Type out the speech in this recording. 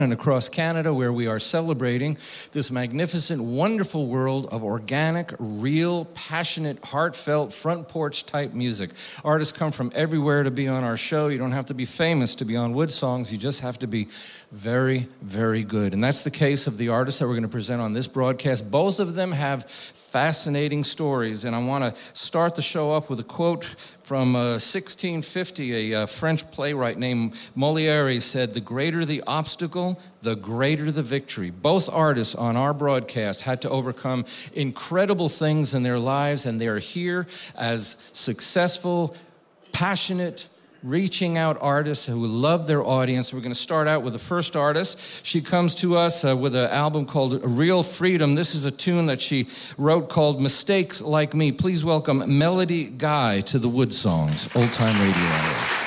and across Canada, where we are celebrating this magnificent, wonderful world of organic, real, passionate, heartfelt, front porch type music. Artists come from everywhere to be on our show. You don't have to be famous to be on Wood Songs. You just have to be very, very good. And that's the case of the artists that we're going to present on this broadcast. Both of them have fascinating stories, and I want to start the show off with a quote from 1650. A French playwright named Molière said, "The greater the obstacle, the greater the victory." Both artists on our broadcast had to overcome incredible things in their lives, and they're here as successful, passionate, reaching out artists who love their audience. We're going to start out with the first artist. She comes to us with an album called Real Freedom. This is a tune that she wrote called Mistakes Like Me. Please welcome Melody Guy to the Wood Songs Old Time Radio Hour.